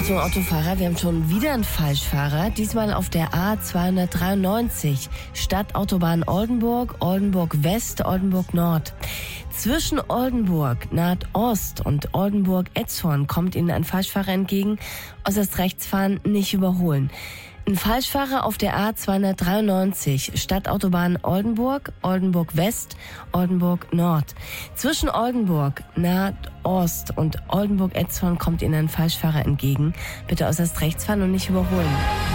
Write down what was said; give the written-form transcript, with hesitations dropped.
Achtung Autofahrer, wir haben schon wieder einen Falschfahrer, diesmal auf der A293, Stadtautobahn Oldenburg, Oldenburg West, Oldenburg Nord. Zwischen Oldenburg Nordost und Oldenburg Etzhorn kommt Ihnen ein Falschfahrer entgegen, äußerst rechts fahren, nicht überholen. Ein Falschfahrer auf der A293, Stadtautobahn Oldenburg, Oldenburg West, Oldenburg Nord. Zwischen Oldenburg Nordost und Oldenburg Etzhorn kommt Ihnen ein Falschfahrer entgegen. Bitte äußerst rechts fahren und nicht überholen.